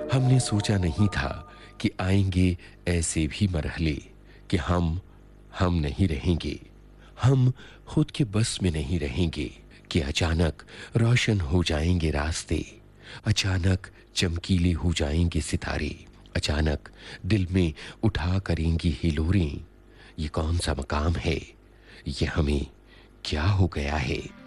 हमने सोचा नहीं था कि आएंगे ऐसे भी मरहले कि हम नहीं रहेंगे। हम खुद के बस में नहीं रहेंगे कि अचानक रोशन हो जाएंगे रास्ते, अचानक चमकीले हो जाएंगे सितारे, अचानक दिल में उठा करेंगी हिलोरें। ये कौन सा मकाम है, ये हमें क्या हो गया है।